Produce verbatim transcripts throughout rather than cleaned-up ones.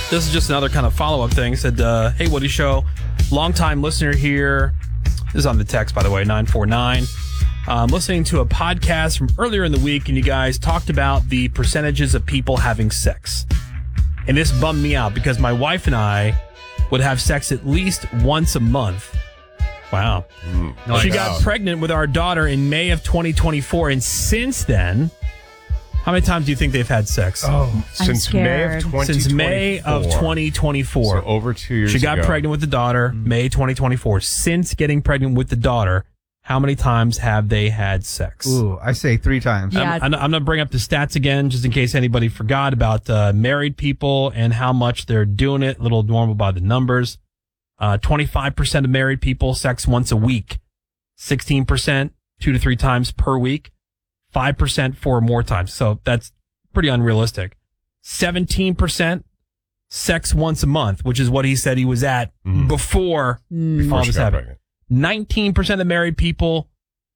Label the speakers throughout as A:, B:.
A: This is just another kind of follow-up thing. Said, uh, hey, Woody Show, long-time listener here. This is on the text, by the way, nine four nine. I'm listening to a podcast from earlier in the week, and you guys talked about the percentages of people having sex. And this bummed me out because my wife and I would have sex at least once a month. Wow.
B: Mm,
A: nice. She
B: wow.
A: got pregnant with our daughter in May of twenty twenty-four, and since then, how many times do you think they've had sex?
B: Oh,
C: I'm
B: since May of
C: scared.
B: twenty twenty-four.
A: Since May of twenty twenty-four.
B: So over two years
A: She got
B: ago.
A: pregnant with the daughter, May twenty twenty-four. Since getting pregnant with the daughter, how many times have they had sex?
D: Ooh, I say three times.
C: Yeah.
A: I'm, I'm, I'm going to bring up the stats again, just in case anybody forgot about uh, married people and how much they're doing it. A little normal by the numbers. Uh, twenty-five percent of married people, sex once a week. sixteen percent, two to three times per week. five percent, four or more times. So that's pretty unrealistic. seventeen percent, sex once a month, which is what he said he was at
B: Mhm.
A: before,
C: Mm.
A: before all
B: She
A: this
B: got
A: happened.
B: pregnant.
A: nineteen percent of married people,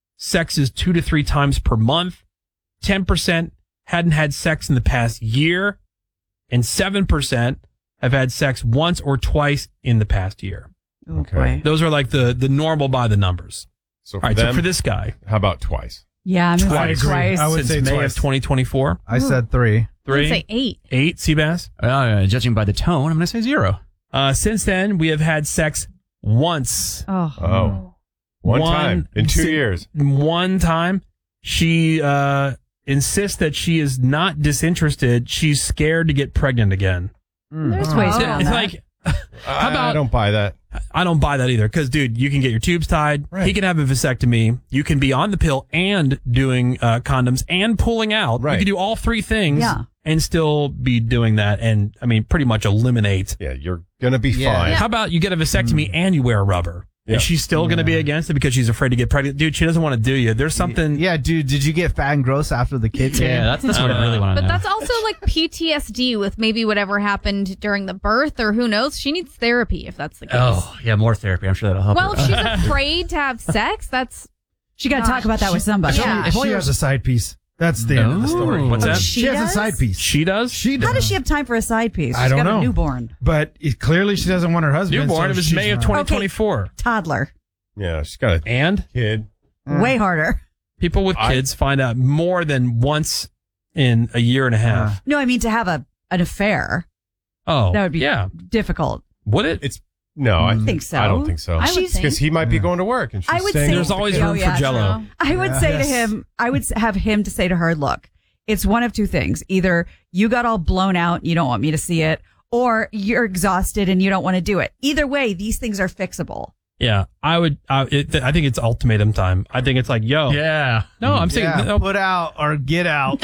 A: sex is two to three times per month. ten percent hadn't had sex in the past year. And seven percent have had sex once or twice in the past year.
C: Oh,
B: Okay.
C: boy.
A: Those are like the, the normal by the numbers.
B: So
A: All
B: for
A: right,
B: them,
A: so for this guy,
B: how about twice?
C: Yeah, I'm going to
A: Twice.
C: say twice.
E: I would
A: since
E: say
A: May
E: twice.
A: of twenty twenty-four,
D: I said three.
F: I would
A: three,
F: say eight.
A: eight, Seabass.
E: Uh, judging by the tone, I'm going to say zero.
A: Uh, since then, we have had sex once.
C: Oh.
B: Oh, one,
A: One-
B: time in two
A: si-
B: years.
A: One time, she uh, insists that she is not disinterested. She's scared to get pregnant again.
C: There's ways
A: It's,
C: around
A: it's
C: that.
A: like,
B: I,
A: about-
B: I don't buy that.
A: I don't buy that either. Because, dude, you can get your tubes tied.
B: Right.
A: He can have a vasectomy. You can be on the pill and doing uh, condoms and pulling out.
B: Right.
A: You can do all three things
C: Yeah.
A: and still be doing that. And, I mean, pretty much eliminate.
B: Yeah, you're gonna be
D: Yeah.
B: fine.
A: How about you get a vasectomy and you wear a rubber?
B: Yeah.
A: And she's still going to be against it because she's afraid to get pregnant. Dude, she doesn't want to do you. There's something.
D: Yeah, dude, did you get fat and gross after the kid came?
E: Yeah, that's, that's what I really want to
F: But
E: know.
F: that's also like P T S D with maybe whatever happened during the birth or who knows. She needs therapy if that's the case.
E: Oh, yeah, more therapy. I'm sure that'll help
F: Well,
E: her.
F: if she's afraid to have sex, that's
C: She got to talk about that with somebody.
F: Yeah.
E: If all she you're- has a
G: side piece. That's the end of the story.
A: What's that?
C: She
G: She has
C: does?
G: a side piece.
A: She does?
G: She does.
C: How does she have time for a side piece?
G: I
C: She's
G: don't
C: got
G: know.
C: a newborn.
G: But it, clearly she doesn't want her husband.
A: Newborn.
G: so
A: It was
G: she's
A: May of
G: not.
A: twenty twenty-four.
C: Toddler.
B: Yeah, she's got a
A: And
B: kid.
C: Way harder.
A: people with
B: I-
A: kids find out more than once in a year and a half.
C: No, I mean to have a an affair.
A: oh,
C: That would be
A: yeah.
C: difficult.
A: Would it?
B: It's no, I
C: I think so.
B: I don't think so.
F: I would
C: She's-
F: think.
B: Because he might be going to work, and she's
C: I would
B: staying
C: say-
A: There's always
C: Oh,
A: room
C: yeah,
A: for Jello.
F: true.
C: I would say to
G: Yes.
C: him, I would s- have him to say to her, look, it's one of two things. Either you got all blown out, you don't want me to see it, or you're exhausted and you don't want to do it. Either way, these things are fixable.
A: Yeah, I would. Uh, it, I think it's ultimatum time. I think it's like, yo,
E: yeah.
A: no, I'm saying,
D: Yeah,
A: no,
D: put out or get out.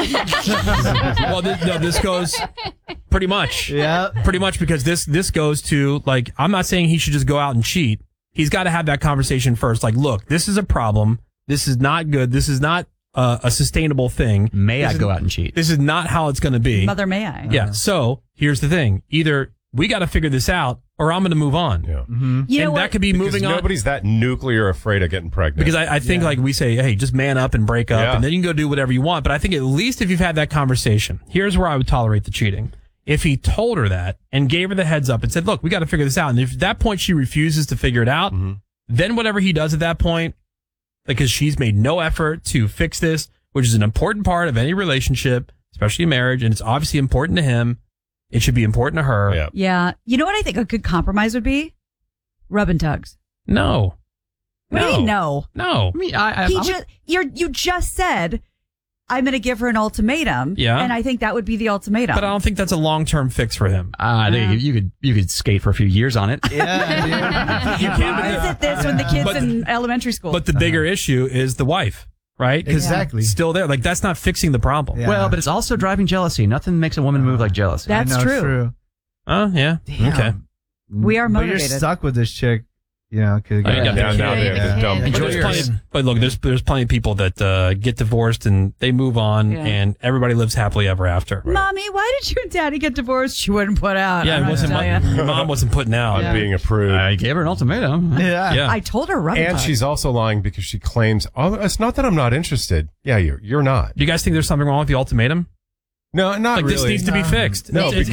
A: well, this, no, this goes pretty much,
D: Yeah.
A: pretty much because this this goes to like, I'm not saying he should just go out and cheat. He's got to have that conversation first. Like, look, this is a problem. This is not good. This is not uh, a sustainable thing.
E: May
A: This
E: I
A: is-
E: go out and cheat?
A: This is not how it's going to be.
C: Mother, may I?
A: Yeah. So here's the thing: either we got to figure this out, or I'm going to move on.
B: Yeah.
C: You know
A: and
C: what?
A: that could be
B: Because
A: moving on.
B: nobody's that nuclear afraid of getting pregnant.
A: Because I, I think like we say, hey, just man up and break up,
B: Yeah.
A: and then you can go do whatever you want. But I think at least if you've had that conversation, here's where I would tolerate the cheating. If he told her that and gave her the heads up and said, look, we got to figure this out. And if at that point she refuses to figure it out,
B: Mhm.
A: then whatever he does at that point, because she's made no effort to fix this, which is an important part of any relationship, especially marriage, and it's obviously important to him. It should be important to her.
B: yeah.
C: Yeah. You know what I think a good compromise would be? Rub and tugs.
A: No.
C: What do you mean no?
A: No.
E: I mean, I, I,
C: He
E: I'm-
C: just you're you just said I'm going to give her an ultimatum.
A: Yeah.
C: And I think that would be the ultimatum.
A: But I don't think that's a long-term fix for him.
E: I think you, you could you could skate for a few years on it.
D: Yeah,
A: You can, but
C: Visit this when the kids
A: But-
C: in elementary school.
A: But the bigger issue is the wife, right? 'Cause
G: Exactly.
A: it's still there. Like, that's not fixing the problem.
D: Yeah.
E: Well, but it's also driving jealousy. Nothing makes a woman move like jealousy.
C: That's
D: I know, it's
C: true.
A: Oh, yeah.
D: Damn.
A: Okay.
C: We are
D: But
C: motivated.
D: you're stuck with this chick. You know, because
A: Oh, you got
B: Now,
A: the
B: now
F: kid.
B: they're, they're
F: Yeah.
B: dumb.
A: But,
F: Enjoy
A: there's
F: yours.
A: plenty, but look, there's there's plenty of people that uh, get divorced and they move on,
C: Yeah.
A: and everybody lives happily ever after.
C: Mommy, why did you and Daddy get divorced? She wouldn't put out.
A: Yeah,
C: I'm
A: it
C: not
A: wasn't.
C: gonna tell
A: My,
C: ya.
A: your mom wasn't putting out.
B: I'm being approved.
E: I gave her an ultimatum.
D: yeah.
A: Yeah.
C: I told her rub and
B: And
C: tug.
B: she's also lying because she claims, oh, it's not that I'm not interested. Yeah, you're, you're not.
A: Do you guys think there's something wrong with the ultimatum?
B: No, not
A: Like
B: really.
A: this needs to be fixed.
B: No,
A: It's-